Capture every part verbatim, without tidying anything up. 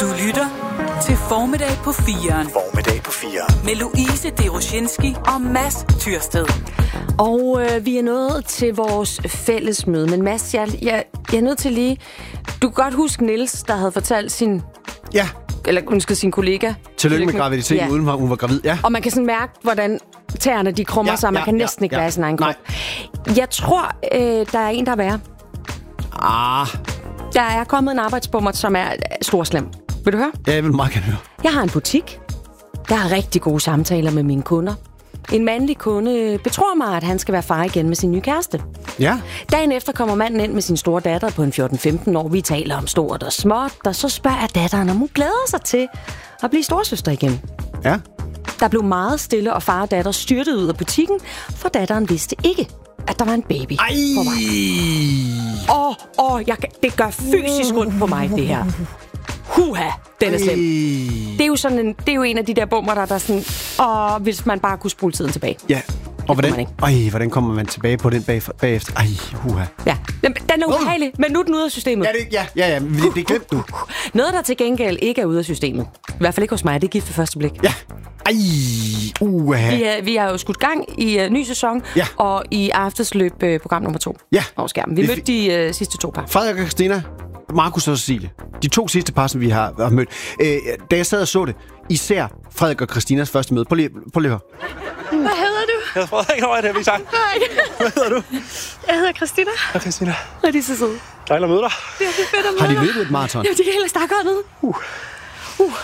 Du lytter til Formiddag på firen. Formiddag på firen. Med Louise Deroshinski og Mads Tyrsted. Og øh, vi er nået til vores fælles møde. Men Mads, jeg, jeg, jeg er nødt til lige... Du kan godt huske Niels, der havde fortalt sin... Ja. Eller ønskede sin kollega. Tillykke med graviditeten, ja. Uden hun var gravid. Ja. Og man kan sådan mærke, hvordan tæerne de krummer Ja, sig. Man ja, kan næsten ja, ikke ja. være i sin egen krop. Nej. Jeg tror, øh, der er en, der er værre. Ah. Der er kommet en arbejdsbummer, som er storslem. Vil du høre? Ja, jeg vil meget gerne høre. Jeg har en butik. Jeg har rigtig gode samtaler med mine kunder. En mandlig kunde betror mig, at han skal være far igen med sin nye kæreste. Ja. Dagen efter kommer manden ind med sin store datter på en fjorten femten år. Vi taler om stort og småt, og så spørger jeg datteren, om hun glæder sig til at blive storsøster igen. Ja. Der blev meget stille, og far og datter styrtede ud af butikken, for datteren vidste ikke, at der var en baby Ej. på vej. Åh, oh, oh, jeg, det gør fysisk ondt på mig, det her. Huha, den er slem. Det er jo sådan en, det er jo en af de der bummer, der, der er sådan, åh, hvis man bare kunne spole tiden tilbage. Ja. Og man hvordan, ej, hvordan kommer man tilbage på den bag, bagefter? Ej, huha. Ja, den, den er ubehagelig, men nu er den ude af systemet. Ja, det, ja, ja, ja, det, det glemte du. Noget, der til gengæld ikke er ude af systemet, i hvert fald ikke hos mig, det er gift ved første blik. Ja. Ej, uha. Vi, er, vi har jo skudt gang i uh, ny sæson, Ja. og i aftenslup uh, program nummer to Ja. over skærmen. Vi Det- mødte de uh, sidste to par. Frederik og Christina, Markus og Cecilie. De to sidste par, som vi har, har mødt. Øh, da jeg sad og så det, især Frederik og Christinas første møde. Prøv lige, prøv lige at høre. Hvad hedder du? Jeg hedder Frederik, hvor er det, vi sang? Hej. Hvad hedder du? Jeg hedder Christina. Hej, Christina. Er de så søde? Dejligt at møde dig. Det er det fedt at Har de møde dig. løbet et maraton? Ja, de kan helt stakke ned. Uh. Uh.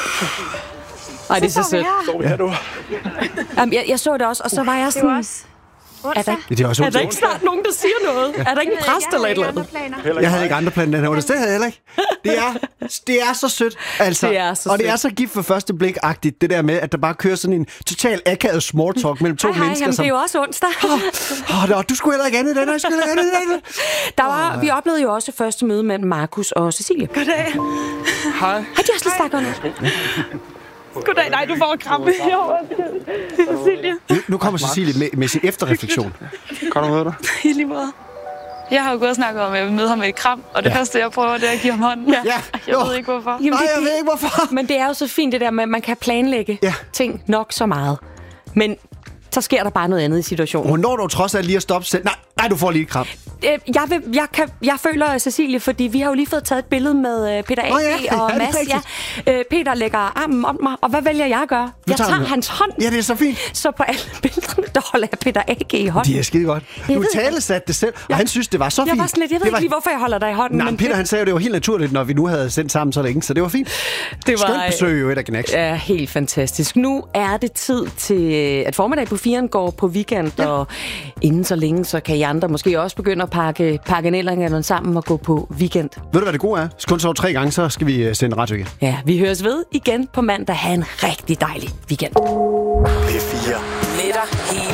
Ej, det er så står vi sødt. her. Så vi her, du. Jamen, jeg, jeg så det også, og så var jeg Det er sådan... jo også Er der, Det er også er der ikke snart nogen, der siger noget? Er der ikke en præst eller et eller andet? planer. Jeg havde ikke andre planer den her onsdag. Det havde jeg heller ikke. Det er, det er så sødt. Altså, Det er så og det sødt. er så gift for første blik-agtigt, det der med, at der bare kører sådan en total akavet small talk mellem to Hej, hej, mennesker. jamen, Som, det er jo også onsdag. Åh, oh, du skulle heller ikke andet i den, og jeg skulle heller ikke andet i den. Der var, vi oplevede jo også første møde mellem Markus og Cecilie. Goddag. Hej. Har de også lidt stakker ned? Goddag. Nej, du får krampe herovre. Cecilie. Nu, nu kommer Cecilie med, med sin efterrefleksion. Kan du møde dig? I lige måde. Jeg har jo gået og snakket om, at jeg vil møde ham med et kram, og det Ja. første, jeg prøver, det er at give ham hånden. Ja. Jeg Jo. ved ikke, hvorfor. Jamen, Nej, det, jeg ved ikke, hvorfor. Men det er jo så fint det der med, at man kan planlægge Ja. ting nok så meget. Men så sker der bare noget andet i situationen. Hun når du trods alt lige at stoppe selv. Nej, nej, du får lige et kram. Øh, Jeg, vil, jeg, kan, jeg føler Cecilie, fordi vi har jo lige fået taget et billede med øh, Peter A G Nå ja, og ja, det er Mads. rigtigt. Ja. Øh, Peter lægger armen om mig, og hvad vælger jeg at gøre? Jeg tager tager den. hans hånd, Ja, det er så fint. så på alle billederne, der holder jeg Peter A G i hånden. Det er skide godt. Jeg Du ved ikke. talesatte det selv, og han synes, det var så Jeg fint. var sådan lidt, jeg ved Det ikke var- lige, hvorfor jeg holder dig i hånden. Nej, men men Peter han sagde jo, det var helt naturligt, når vi nu havde sendt sammen så længe, så det var fint. det var, Skønt besøg jo et af Gnax. Ja, helt fantastisk. Nu er det tid til, at formiddag på firen går på weekend, ja. Og inden så længe, så kan I andre måske også begynde at pakke, pakke nælderne sammen og gå på weekend. Ved du, hvad det gode er? Så kun så tre gange, så skal vi øh, sende radio igen. Ja, vi høres ved igen på mandag. Ha' en rigtig dejlig weekend. P fire. Med dig hele